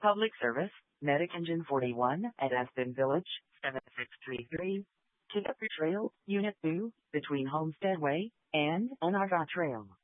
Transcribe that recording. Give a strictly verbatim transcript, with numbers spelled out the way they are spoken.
Public service, Medic Engine forty-one at Aspen Village, seven six three three. Kidapper Trail, Unit two, between Homestead Way and Onarga Trail.